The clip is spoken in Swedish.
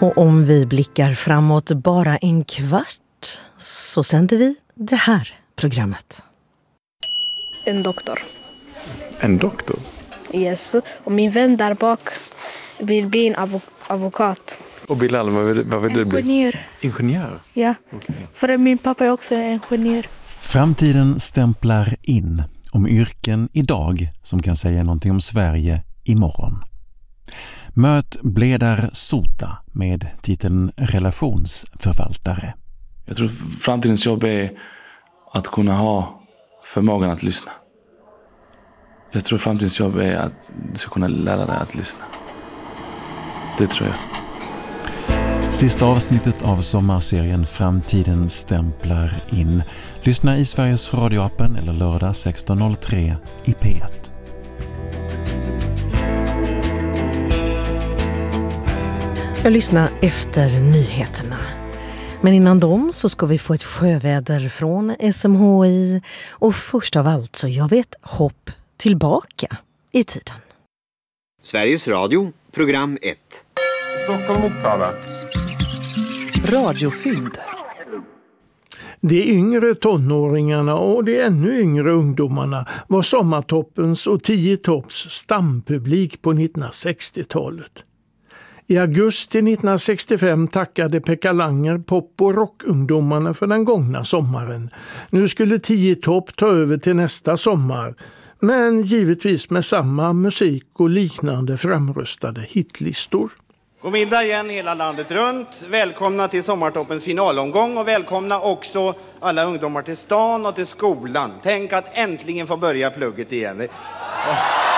Och om vi blickar framåt bara en kvart så sänder vi det här programmet. En doktor. En doktor? Yes. Och min vän där bak vill bli en advokat. Och Bilal, vad vill du bli? Ingenjör. Ingenjör? Ja, Okay. För min pappa är också ingenjör. Framtiden stämplar in om yrken idag som kan säga någonting om Sverige imorgon. Möt Bledar Sota med titeln relationsförvaltare. Jag tror framtidens jobb är att kunna ha förmågan att lyssna. Jag tror framtidens jobb är att du ska kunna lära dig att lyssna. Det tror jag. Sista avsnittet av sommarserien Framtiden stämplar in. Lyssna i Sveriges radioappen eller lördag 16.03 i P1. Jag lyssnar efter nyheterna. Men innan dem så ska vi få ett sjöväder från SMHI. Och först av allt så jag vet hopp tillbaka i tiden. Sveriges Radio, program 1. Stockholm Uppsala. Radiofynd. De yngre tonåringarna och de ännu yngre ungdomarna var Sommartoppens och 10 topps stampublik på 1960-talet. I augusti 1965 tackade Pekka Langer pop- och rockungdomarna för den gångna sommaren. Nu skulle 10 topp ta över till nästa sommar, men givetvis med samma musik och liknande framröstade hitlistor. God middag igen hela landet runt. Välkomna till Sommartoppens finalomgång och välkomna också alla ungdomar till stan och till skolan. Tänk att äntligen få börja plugget igen.